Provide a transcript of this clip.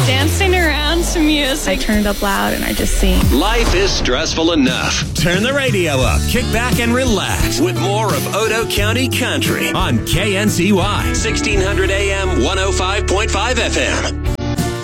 Dancing around to music. I turn it up loud and I just sing. Life is stressful enough. Turn the radio up, kick back and relax with more of Odo County Country on KNCY 1600 AM 105.5 FM.